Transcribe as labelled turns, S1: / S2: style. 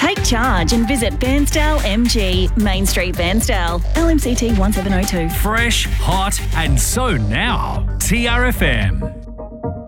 S1: Take charge and visit Bairnsdale MG, Main Street, Bairnsdale, LMCT 1702.
S2: Fresh, hot, and so now. TRFM.